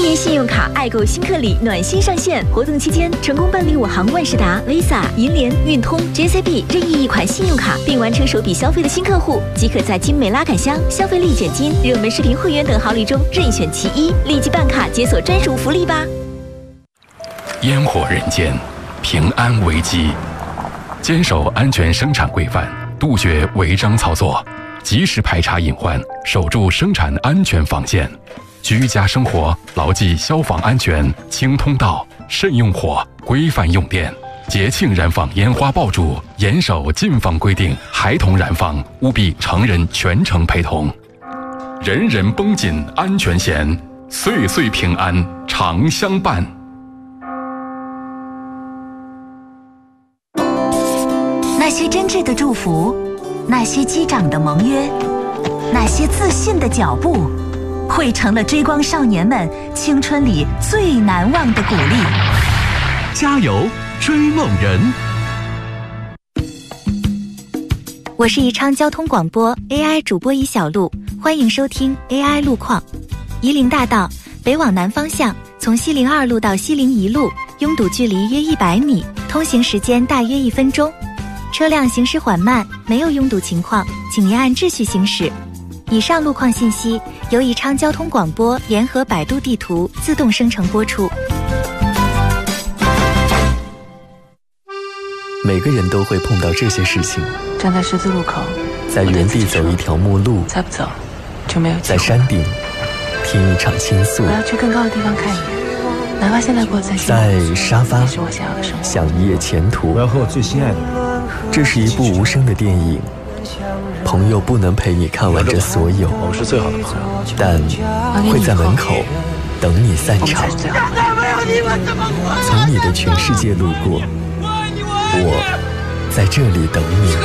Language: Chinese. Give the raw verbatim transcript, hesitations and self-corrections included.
年信用卡爱购新客礼暖心上线，活动期间成功办理我行万事达、Visa、银联、运通、J C B 任意一款信用卡，并完成首笔消费的新客户，即可在精美拉杆箱、消费立减金、热门视频会员等好礼中任选其一，立即办卡解锁专属福利吧！ 烟火人间，平安危机，坚守安全生产规范，杜绝违章操作，及时排查隐患，守住生产安全防线。居家生活牢记消防安全，清通道，慎用火，规范用电。节庆燃放烟花爆竹，严守禁放规定，孩童燃放务必成人全程陪同。人人绷紧安全弦，岁岁平安常相伴。 那些真挚的祝福，那些击掌的盟约，那些自信的脚步，汇成了追光少年们青春里最难忘的鼓励。 加油，追梦人！ 我是宜昌交通广播 A I 主播宜小璐，欢迎收听 A I 路况。夷陵大道北往南方向，从西陵二路到西陵一路，拥堵距离约一百米，通行时间大约一分钟。车辆行驶缓慢，没有拥堵情况，请您按秩序行驶。以上路况信息由宜昌交通广播联合百度地图自动生成播出。 每个人都会碰到这些事情： 站在十字路口， 在原地走一条陌路， 再不走就没有机会。 在山顶听一场倾诉， 我要去更高的地方看一眼，哪怕现在过得再辛苦， 在沙发也是我想要的生活。 想一夜前途， 我要和我最心爱的人。 这是一部无声的电影，朋友不能陪你看完这所有， 我们是最好的朋友， 但会在门口等你散场。从你的全世界路过，我在这里等你。